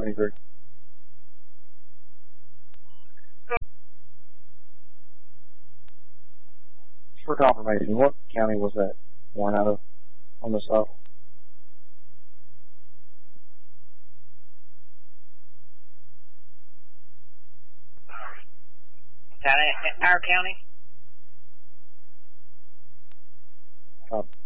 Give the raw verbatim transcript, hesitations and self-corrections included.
twenty-three. For confirmation, what county was that one out of on the south? Our county? Uh,